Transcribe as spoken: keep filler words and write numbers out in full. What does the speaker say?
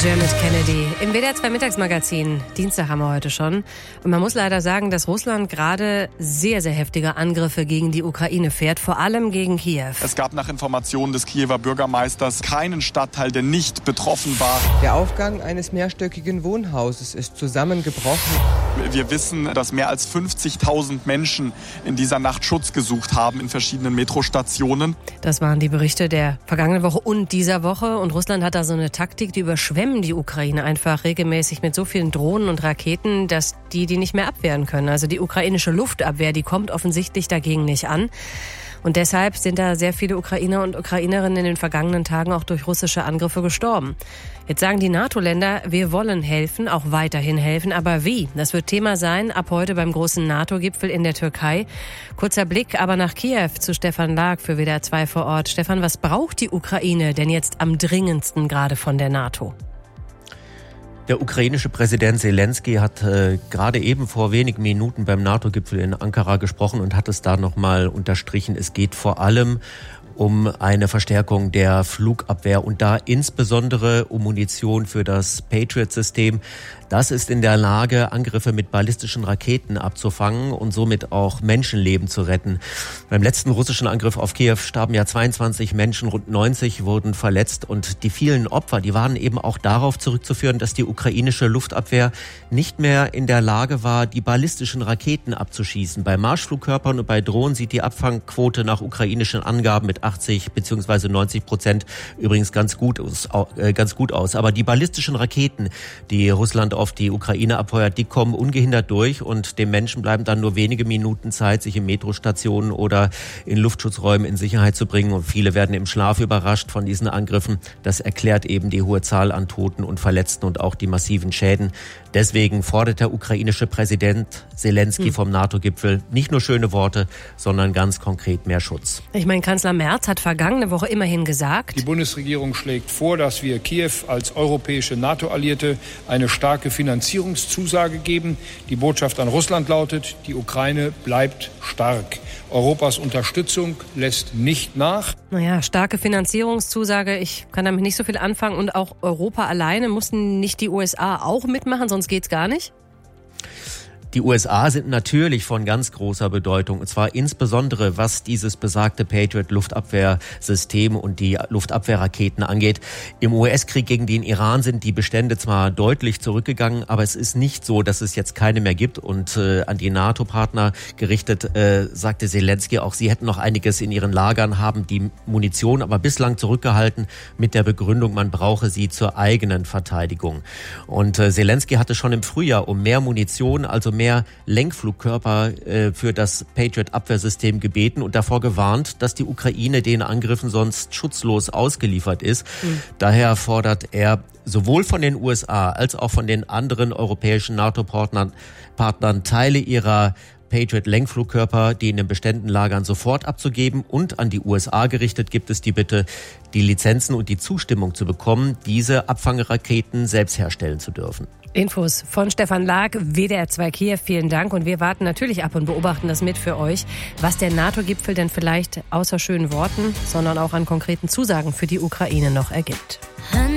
Dermot Kennedy im W D R zwei Mittagsmagazin. Dienstag haben wir heute schon. Und man muss leider sagen, dass Russland gerade sehr, sehr heftige Angriffe gegen die Ukraine fährt, vor allem gegen Kiew. Es gab nach Informationen des Kiewer Bürgermeisters keinen Stadtteil, der nicht betroffen war. Der Aufgang eines mehrstöckigen Wohnhauses ist zusammengebrochen. Wir wissen, dass mehr als fünfzigtausend Menschen in dieser Nacht Schutz gesucht haben in verschiedenen Metrostationen. Das waren die Berichte der vergangenen Woche und dieser Woche. Und Russland hat da so eine Taktik, die überschwemmen die Ukraine einfach regelmäßig mit so vielen Drohnen und Raketen, dass die die nicht mehr abwehren können. Also die ukrainische Luftabwehr, die kommt offensichtlich dagegen nicht an. Und deshalb sind da sehr viele Ukrainer und Ukrainerinnen in den vergangenen Tagen auch durch russische Angriffe gestorben. Jetzt sagen die NATO-Länder, wir wollen helfen, auch weiterhin helfen. Aber wie? Das wird Thema sein ab heute beim großen NATO-Gipfel in der Türkei. Kurzer Blick aber nach Kiew zu Stefan Lag für W D R zwei vor Ort. Stefan, was braucht die Ukraine denn jetzt am dringendsten gerade von der NATO? Der ukrainische Präsident Zelensky hat äh, gerade eben vor wenigen Minuten beim NATO-Gipfel in Ankara gesprochen und hat es da nochmal unterstrichen. Es geht vor allem um eine Verstärkung der Flugabwehr und da insbesondere um Munition für das Patriot-System. Das ist in der Lage, Angriffe mit ballistischen Raketen abzufangen und somit auch Menschenleben zu retten. Beim letzten russischen Angriff auf Kiew starben ja zweiundzwanzig Menschen, rund neunzig wurden verletzt und die vielen Opfer, die waren eben auch darauf zurückzuführen, dass die ukrainische Luftabwehr nicht mehr in der Lage war, die ballistischen Raketen abzuschießen. Bei Marschflugkörpern und bei Drohnen sieht die Abfangquote nach ukrainischen Angaben mit achtzig bzw. neunzig Prozent übrigens ganz gut, äh, ganz gut aus. Aber die ballistischen Raketen, die Russland auf die Ukraine abfeuert, die kommen ungehindert durch und dem Menschen bleiben dann nur wenige Minuten Zeit, sich in Metrostationen oder in Luftschutzräumen in Sicherheit zu bringen. Und viele werden im Schlaf überrascht von diesen Angriffen. Das erklärt eben die hohe Zahl an Toten und Verletzten und auch die massiven Schäden. Deswegen fordert der ukrainische Präsident Zelensky vom NATO-Gipfel nicht nur schöne Worte, sondern ganz konkret mehr Schutz. Ich meine, Kanzler Merz hat vergangene Woche immerhin gesagt, die Bundesregierung schlägt vor, dass wir Kiew als europäische NATO-Alliierte eine starke Finanzierungszusage geben. Die Botschaft an Russland lautet, die Ukraine bleibt stark. Europas Unterstützung lässt nicht nach. Naja, starke Finanzierungszusage, ich kann damit nicht so viel anfangen. Und auch Europa alleine, mussten nicht die U S A auch mitmachen, sonst geht's gar nicht? Die U S A sind natürlich von ganz großer Bedeutung, und zwar insbesondere was dieses besagte Patriot-Luftabwehrsystem und die Luftabwehrraketen angeht. Im U S-Krieg gegen den Iran sind die Bestände zwar deutlich zurückgegangen, aber es ist nicht so, dass es jetzt keine mehr gibt. Und äh, an die NATO-Partner gerichtet äh, sagte Zelensky, auch sie hätten noch einiges in ihren Lagern, haben die Munition aber bislang zurückgehalten mit der Begründung, man brauche sie zur eigenen Verteidigung. Und äh, Zelensky hatte schon im Frühjahr um mehr Munition, also mehr mehr Lenkflugkörper äh, für das Patriot-Abwehrsystem gebeten und davor gewarnt, dass die Ukraine den Angriffen sonst schutzlos ausgeliefert ist. Mhm. Daher fordert er sowohl von den U S A als auch von den anderen europäischen NATO-Partnern Partnern Teile ihrer Patriot-Lenkflugkörper, die in den Beständen lagern, sofort abzugeben. Und an die U S A gerichtet gibt es die Bitte, die Lizenzen und die Zustimmung zu bekommen, diese Abfangeraketen selbst herstellen zu dürfen. Infos von Stefan Lag, W D R zwei Kiew, vielen Dank. Und wir warten natürlich ab und beobachten das mit für euch, was der NATO-Gipfel denn vielleicht außer schönen Worten, sondern auch an konkreten Zusagen für die Ukraine noch ergibt.